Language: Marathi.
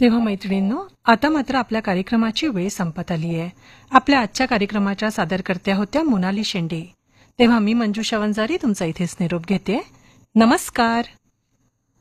तेव्हा मैत्रिणींनो, आता मात्र आपल्या कार्यक्रमाची वेळ संपत आली आहे. आपल्या आजच्या कार्यक्रमाच्या सादरकर्त्या होत्या मोनाली शेंडे. तेव्हा मी मंजुषा वंजारी तुमचा इथेच निरोप घेते. नमस्कार.